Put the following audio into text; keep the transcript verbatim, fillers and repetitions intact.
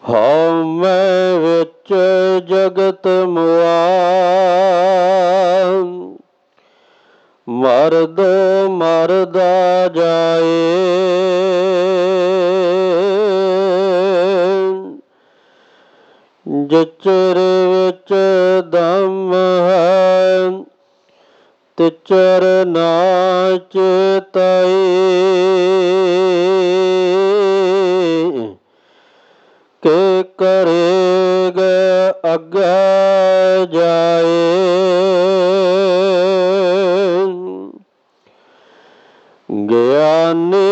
ਹਉ ਮੈਂ ਵਿੱਚ ਜਗਤ ਮੁਆ, ਮਰਦੋ ਮਰਦਾ ਜਾਏ। ਜਿਚਰ ਵਿੱਚ ਦਮ ਹੈ ਤਿਚਰ ਨਾ ਚੇਤਾਈ, ਕੇ ਕਰੇਗ ਅੱਗੇ ਜਾਏ। ਗਿਆਨੀ